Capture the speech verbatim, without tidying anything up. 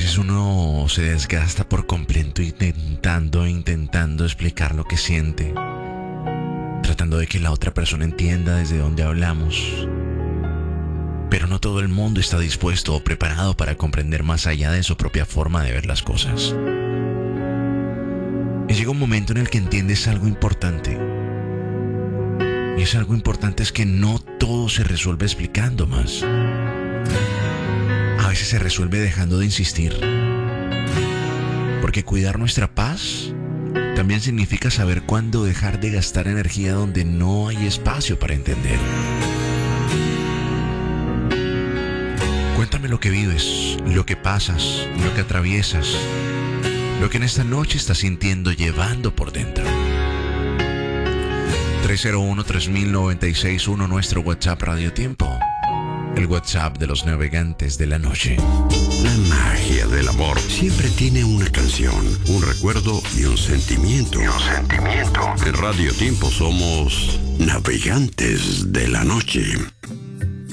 veces uno se desgasta por completo intentando, intentando explicar lo que siente, tratando de que la otra persona entienda desde dónde hablamos. Pero no todo el mundo está dispuesto o preparado para comprender más allá de su propia forma de ver las cosas. Y llega un momento en el que entiendes algo importante. Y ese algo importante es que no todo se resuelve explicando más. A veces se resuelve dejando de insistir. Porque cuidar nuestra paz también significa saber cuándo dejar de gastar energía donde no hay espacio para entender. Cuéntame lo que vives, lo que pasas, lo que atraviesas, lo que en esta noche estás sintiendo, llevando por dentro. tres cero uno, tres mil, noventa y seis uno, nuestro WhatsApp Radio Tiempo. El WhatsApp de los navegantes de la noche. La magia del amor siempre tiene una canción, un recuerdo y un sentimiento. Y un sentimiento. En Radio Tiempo somos navegantes de la noche.